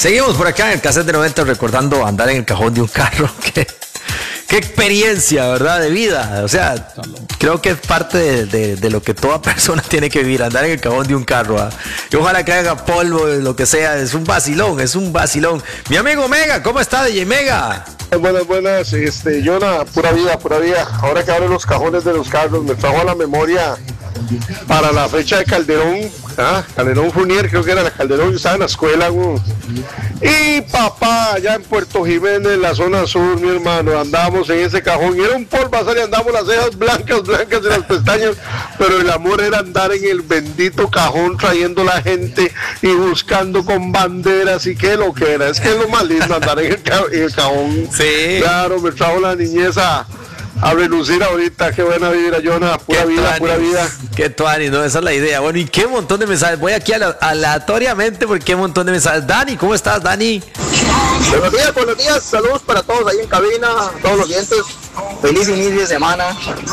Seguimos por acá en el cassette de 90 recordando andar en el cajón de un carro. Qué experiencia, ¿verdad? De vida. O sea, creo que es parte de lo que toda persona tiene que vivir, andar en el cajón de un carro. ¿Ah? Y ojalá que haga polvo, lo que sea. Es un vacilón, es un vacilón. Mi amigo Mega, ¿cómo está, DJ Mega? Buenas, Jonah, pura vida. Ahora que abro los cajones de los carros, me trajo a la memoria para la fecha de Calderón, Calderón Fournier, creo que era la Calderón, yo estaba en la escuela, y papá, allá en Puerto Jiménez, en la zona sur, mi hermano, andábamos en ese cajón, y era un polvazal y andábamos las cejas blancas y las pestañas, pero el amor era andar en el bendito cajón, trayendo la gente y buscando con banderas, y qué lo que era, es que es lo más lindo andar en el cajón. Sí. Claro, me trajo la niñez a relucir ahorita, qué buena vibra, Jonah, pura vida. Qué tuani, no, esa es la idea. Bueno, y qué montón de mensajes. Voy aquí aleatoriamente porque qué montón de mensajes. Dani, ¿cómo estás, Dani? Buenos días, saludos para todos ahí en cabina, todos los oyentes. Feliz inicio de semana.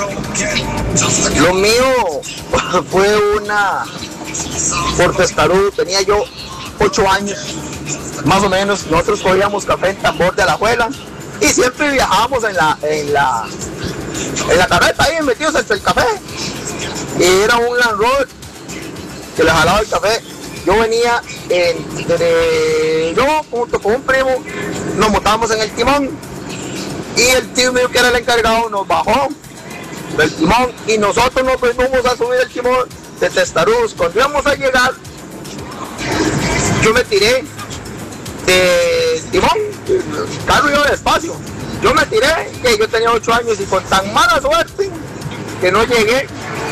Lo mío fue por testarudo, tenía yo 8 años, más o menos. Nosotros cogíamos café en tambor de Alajuela y siempre viajábamos en la carreta ahí metidos entre el café, y era un Land Rover que le jalaba el café. Yo venía yo junto con un primo, nos montábamos en el timón y el tío mío, que era el encargado, nos bajó del timón y nosotros nos fuimos a subir el timón de testarudos. Cuando íbamos a llegar, yo me tiré de timón, el carro iba despacio, yo me tiré, que yo tenía 8 años y con tan mala suerte que no llegué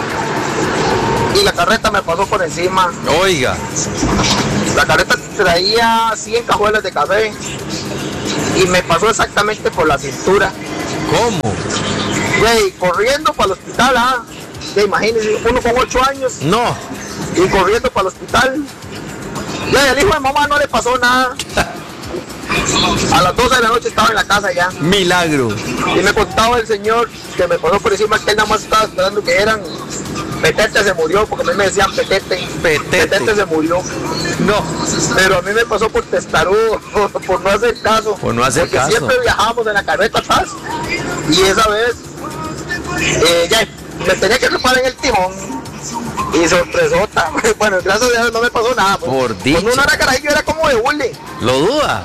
y la carreta me pasó por encima. Oiga, la carreta traía 100 cajuelas de café y me pasó exactamente por la cintura. ¿cómo? Güey, corriendo para el hospital, imagínense, uno con 8 años. No. Y corriendo para el hospital. Ya, el hijo de mamá no le pasó nada. A las 12 de la noche estaba en la casa ya. Milagro. Y me contaba el señor que me pasó por encima que él nada más estaba esperando que eran Petete. Se murió, porque a mí me decían Petete. Petete se murió. No. Pero a mí me pasó por testarudo, por no hacer caso. Porque siempre viajábamos en la carreta atrás. Y esa vez ya me tenía que trepar en el timón. Y sorpresota. Bueno, gracias a Dios no me pasó nada. Por dicha. Cuando uno era carajillo era como de bullying. ¿Lo duda?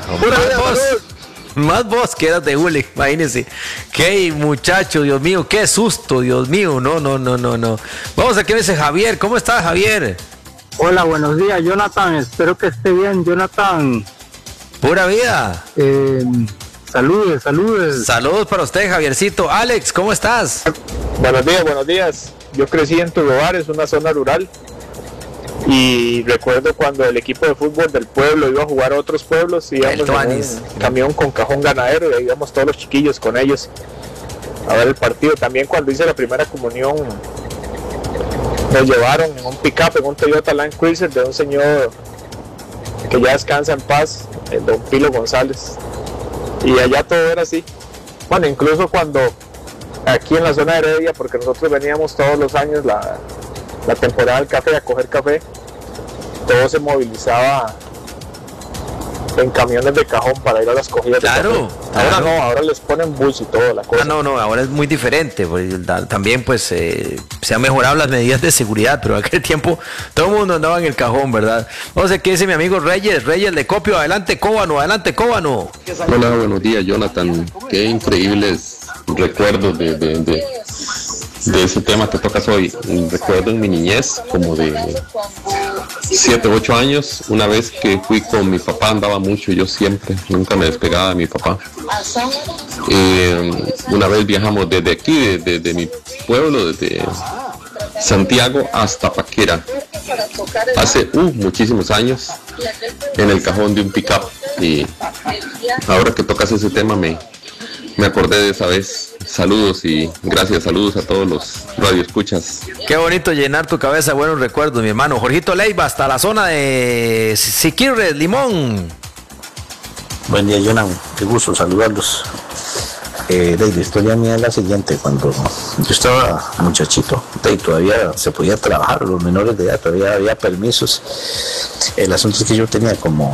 Más vos que eras de hule, imagínense. Qué muchacho, Dios mío, qué susto, Dios mío. No. Vamos a que dice Javier. ¿Cómo estás, Javier? Hola, buenos días, Jonathan. Espero que esté bien, Jonathan. Pura vida. Saludos. Saludos para usted, Javiercito. Alex, ¿cómo estás? Buenos días. Yo crecí en Turobar, es una zona rural. Y recuerdo cuando el equipo de fútbol del pueblo iba a jugar a otros pueblos, íbamos en un camión con cajón ganadero y ahí íbamos todos los chiquillos con ellos a ver el partido. También cuando hice la primera comunión nos llevaron en un pick-up, en un Toyota Land Cruiser de un señor que ya descansa en paz, el don Pilo González, y allá todo era así. Bueno, incluso cuando aquí en la zona de Heredia, porque nosotros veníamos todos los años la temporada del café, a coger café, todo se movilizaba en camiones de cajón para ir a las cogidas. Claro. Ahora no, ahora les ponen bus y toda la cosa. No, ahora es muy diferente. También pues se han mejorado las medidas de seguridad, pero en aquel tiempo todo el mundo andaba en el cajón, ¿verdad? Vamos a ver qué dice mi amigo Reyes de Copio. Adelante, Cóbano. Hola, buenos días, Jonathan. Qué increíbles recuerdos de ese tema que tocas hoy. Recuerdo en mi niñez, como de 7, 8 años, una vez que fui con mi papá, andaba mucho, yo nunca me despegaba de mi papá. Una vez viajamos desde aquí, desde mi pueblo, desde Santiago hasta Paquera, hace muchísimos años, en el cajón de un pick-up. Y ahora que tocas ese tema me acordé de esa vez. Saludos y gracias, saludos a todos los radioescuchas. Qué bonito llenar tu cabeza de buenos recuerdos, mi hermano. Jorgito Leiva, hasta la zona de Siquirres, Limón. Buen día, Jonathan, qué gusto saludarlos. La historia mía es la siguiente. Cuando yo estaba muchachito, todavía se podía trabajar, los menores de edad, todavía había permisos. El asunto es que yo tenía como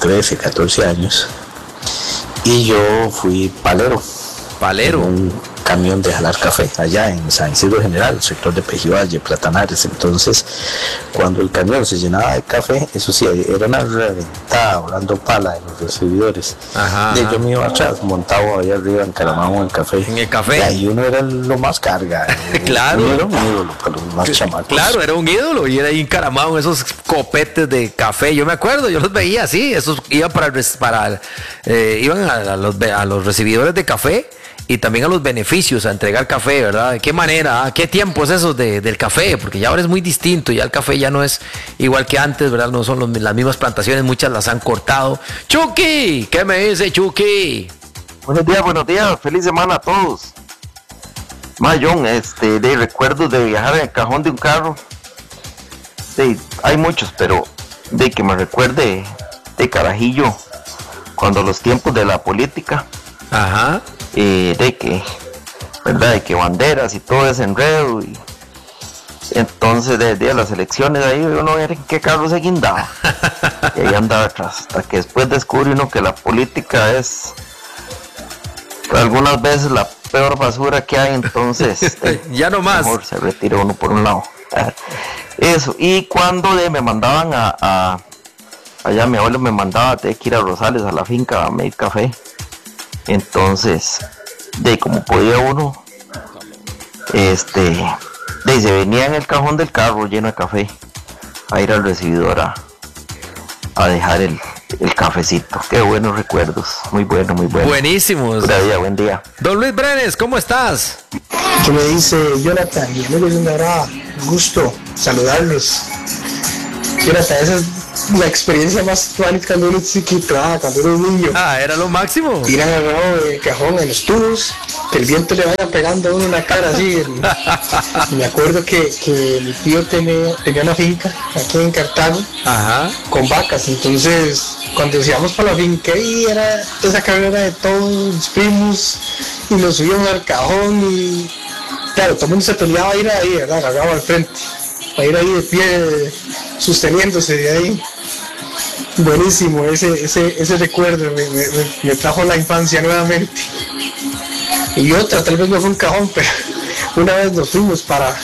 13, 14 años. Y yo fui palero. Palero. En un camión de jalar café allá en San Isidro General, sector de Pejivalle, Platanares. Entonces, cuando el camión se llenaba de café, eso sí, era una reventada, volando pala en los recibidores. Ajá, yo me iba atrás, montado ahí arriba, encaramado en el café. En el café. Y ahí uno era lo más carga. Claro. Uno era un ídolo para los más chamacos. Claro, era un ídolo y era ahí encaramado en esos copetes de café. Yo me acuerdo, yo los veía así, esos iban iban a los recibidores de café. Y también a los beneficios, a entregar café, ¿verdad? ¿Qué manera? ¿Qué tiempos esos del café? Porque ya ahora es muy distinto, ya el café ya no es igual que antes, ¿verdad? No son las mismas plantaciones, muchas las han cortado. ¡Chucky! ¿Qué me dice Chucky? Buenos días, feliz semana a todos. John, de recuerdos de viajar en el cajón de un carro. Hay muchos, pero de que me recuerde de carajillo, cuando los tiempos de la política. Ajá. De que banderas y todo ese enredo, y entonces de las elecciones ahí uno ver en qué carro se guindaba y ahí andaba atrás, hasta que después descubre uno que la política es algunas veces la peor basura que hay, entonces ya no más, mejor se retira uno por un lado. Eso. Y cuando me mandaban allá mi abuelo me mandaba que ir a Rosales a la finca a medir café. Entonces, como podía uno, se venía en el cajón del carro lleno de café a ir al recibidor a dejar el cafecito. Qué buenos recuerdos, muy bueno. Buenísimos. Buen día. Don Luis Brenes, ¿cómo estás? ¿Qué me dice Jonathan? Y amigos de Una gusto saludarlos. Jonathan, esa es la experiencia más tuanis cuando uno es chiquito, cuando uno es niño. Era lo máximo. Ir agarrado del cajón en los tubos, que el viento le vaya pegando a uno en la cara así. Y me acuerdo que mi tío tenía una finca aquí en Cartago. Ajá. Con vacas, entonces cuando íbamos para la finca y era esa carrera de todos los primos y nos subíamos al cajón y claro, todo el mundo se peleaba a ir ahí, ¿verdad? Agarrado al frente, a ir ahí de pie sosteniéndose de ahí. Buenísimo, ese recuerdo me trajo la infancia nuevamente. Y otra, tal vez no fue un cajón, pero una vez nos fuimos para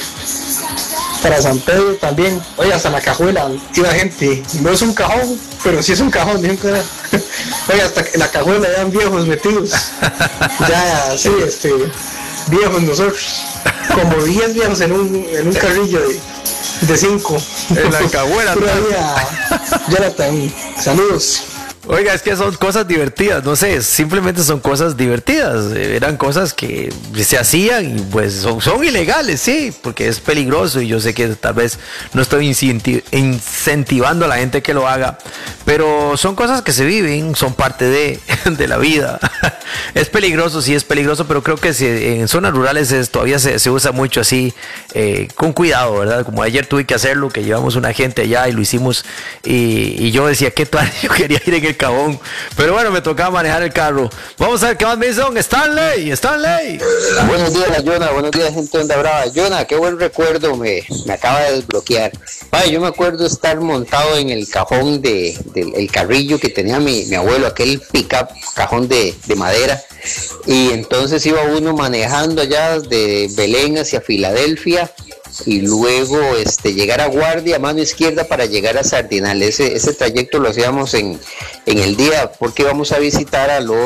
San Pedro también. Oye, hasta la cajuela iba gente. No es un cajón, pero sí es un cajón. Oye, hasta en la cajuela eran viejos metidos. Ya, sí, viejos nosotros. Como 10 viejos en un carrillo de 5. En la cajuela. Jonathan, saludos. Oiga, es que son cosas divertidas, no sé, simplemente son cosas divertidas, eran cosas que se hacían y pues son ilegales, sí, porque es peligroso y yo sé que tal vez no estoy incentivando a la gente que lo haga, pero son cosas que se viven, son parte de la vida. Es peligroso, sí es peligroso, pero creo que en zonas rurales todavía se usa mucho así, con cuidado, ¿verdad? Como ayer tuve que hacerlo, que llevamos una gente allá y lo hicimos y yo decía, ¿qué tal? Yo quería ir en el cajón, pero bueno, me tocaba manejar el carro. Vamos a ver qué más me dice don Stanley. Buenos días, Jonah, buenos días, gente de Onda Brava. Jonah, qué buen recuerdo me acaba de desbloquear. Yo me acuerdo estar montado en el cajón del carrillo que tenía mi abuelo, aquel pick-up, cajón de madera, y entonces iba uno manejando allá de Belén hacia Filadelfia y luego llegar a Guardia, mano izquierda, para llegar a Sardinal. Ese trayecto lo hacíamos en el día porque íbamos a visitar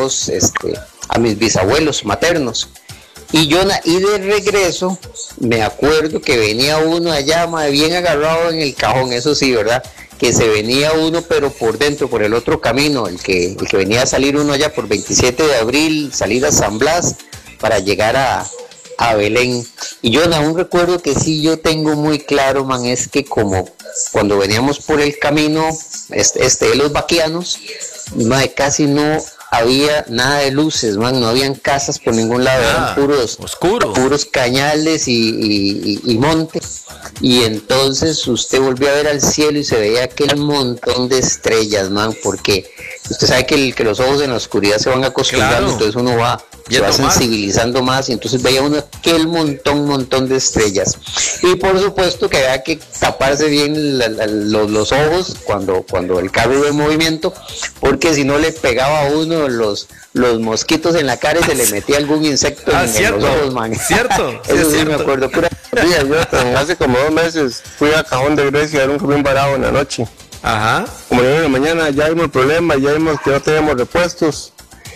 a mis bisabuelos maternos. Y de regreso me acuerdo que venía uno allá bien agarrado en el cajón, eso sí, ¿verdad? Que se venía uno pero por dentro, por el otro camino, el que venía a salir uno allá por 27 de abril, salir a San Blas para llegar a Belén. Y un recuerdo que sí yo tengo muy claro, man, es que como cuando veníamos por el camino de los vaquianos, casi no había nada de luces, man, no habían casas por ningún lado, eran puros cañales y monte. Y entonces usted volvió a ver al cielo y se veía aquel montón de estrellas, man, porque usted sabe que los ojos en la oscuridad se van acostumbrando, claro. Entonces uno va se va sensibilizando más, y entonces veía uno aquel montón de estrellas. Y por supuesto que había que taparse bien los ojos cuando el carro iba en movimiento, porque si no le pegaba a uno los mosquitos en la cara y se le metía algún insecto en los ojos, man. ¿Cierto? Eso sí me acuerdo. Hace como 2 meses fui a Cajón de Grecia a ver un camión varado en la noche. Ajá. Como de la mañana ya vimos el problema, ya vimos que no teníamos repuestos.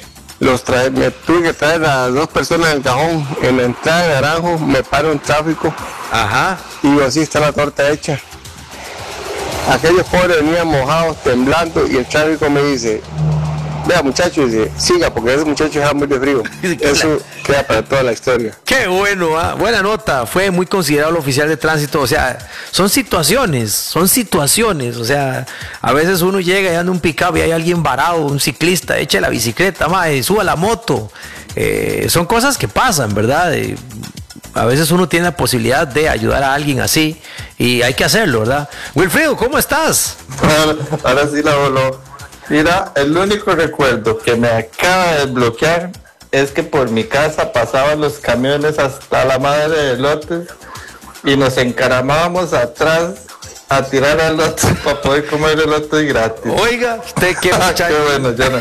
Me tuve que traer a 2 personas en el cajón. En la entrada de Naranjo me paro en tráfico. Ajá. Y así está la torta hecha. Aquellos pobres venían mojados, temblando, y el tráfico me dice: vea, muchacho, dice, siga, porque ese muchacho es muy de frío. Eso queda para toda la historia. Qué bueno, buena nota. Fue muy considerado el oficial de tránsito. O sea, son situaciones. O sea, a veces uno llega y anda un pick-up y hay alguien varado, un ciclista, eche la bicicleta, suba la moto. Son cosas que pasan, ¿verdad? A veces uno tiene la posibilidad de ayudar a alguien así y hay que hacerlo, ¿verdad? Wilfredo, ¿cómo estás? Ahora sí la voló. Mira, el único recuerdo que me acaba de desbloquear es que por mi casa pasaban los camiones hasta la madre de lotes y nos encaramábamos atrás a tirar al lote para poder comer el lote gratis. Oiga, usted qué muchacho. Qué bueno, Jonah.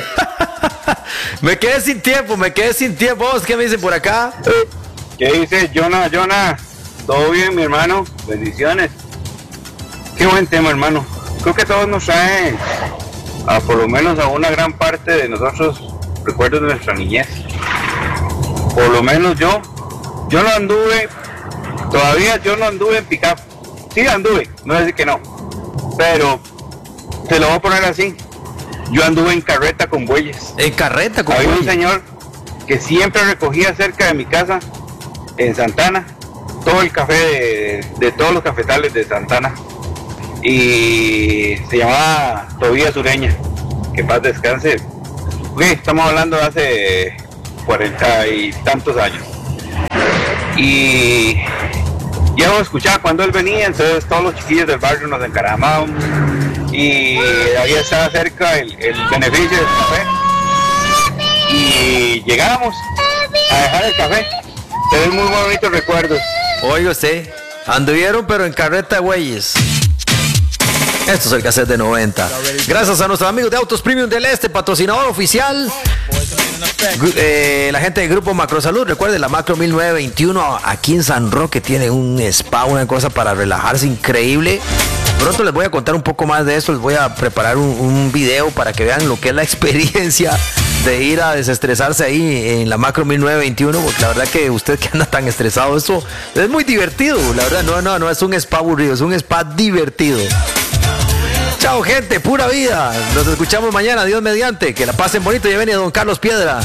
Me quedé sin tiempo. ¿Vos qué me dicen por acá? ¿Qué dice Jonah? ¿Todo bien, mi hermano? Bendiciones. Qué buen tema, hermano. Creo que todos nos traen, por lo menos a una gran parte de nosotros, recuerdos de nuestra niñez. Por lo menos yo no anduve en pick-up. Sí anduve, no voy a decir que no, pero te lo voy a poner así: yo anduve en carreta con bueyes. ¿En carreta con bueyes? Había un señor que siempre recogía cerca de mi casa, en Santana, todo el café de todos los cafetales de Santana, y se llamaba Tobías Ureña, que paz descanse. Estamos hablando de hace 40 y tantos años, y ya lo escuchaba cuando él venía. Entonces todos los chiquillos del barrio nos encaramaban, y ahí estaba cerca el beneficio del café, y llegábamos a dejar el café. Tenés muy bonitos recuerdos. Oiga usted, anduvieron pero en carreta de bueyes. Esto es el cassette de 90. Gracias a nuestros amigos de Autos Premium del Este, patrocinador oficial. La gente del grupo Macrosalud. Recuerden, la Macro 1921 aquí en San Roque tiene un spa, una cosa para relajarse increíble. Pronto les voy a contar un poco más de esto. Les voy a preparar un video para que vean lo que es la experiencia de ir a desestresarse ahí en la Macro 1921, porque la verdad que usted que anda tan estresado, eso es muy divertido. La verdad, no es un spa aburrido, es un spa divertido. Chao, gente, pura vida. Nos escuchamos mañana, Dios mediante. Que la pasen bonito. Ya viene don Carlos Piedra.